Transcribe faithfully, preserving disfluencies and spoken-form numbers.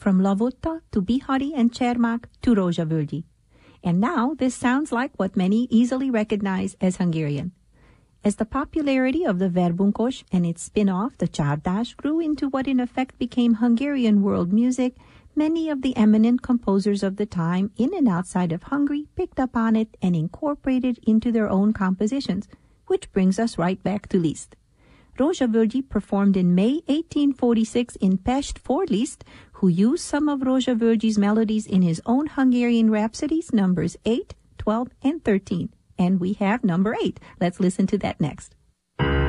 from Lavutta to Bihari and Cermak to Rozsavölgyi. And now this sounds like what many easily recognize as Hungarian. As the popularity of the Verbunkos and its spin-off, the Csárdas, grew into what in effect became Hungarian world music, many of the eminent composers of the time in and outside of Hungary picked up on it and incorporated it into their own compositions, which brings us right back to Liszt. Rozsavölgyi performed in May eighteen forty-six in Pest for Liszt, who used some of Rozsavölgyi's melodies in his own Hungarian rhapsodies, numbers eight, twelve, and thirteen. And we have number eight. Let's listen to that next.